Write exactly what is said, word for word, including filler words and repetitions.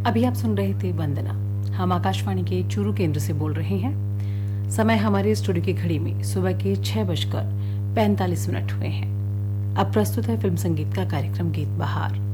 अभी आप सुन रहे थे वंदना। हम आकाशवाणी के चूरू केंद्र से बोल रहे हैं। समय हमारे स्टूडियो की घड़ी में सुबह के छह बजकर पैंतालीस मिनट हुए हैं। अब प्रस्तुत है फिल्म संगीत का कार्यक्रम गीत बहार।